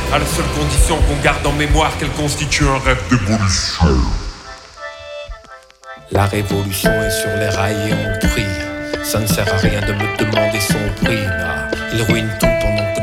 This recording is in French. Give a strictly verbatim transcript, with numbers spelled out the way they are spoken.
à la seule condition qu'on garde en mémoire qu'elle constitue un rêve d'évolution. La révolution est sur les rails et on prie. Ça ne sert à rien de me demander son prix, là. Il ruine tout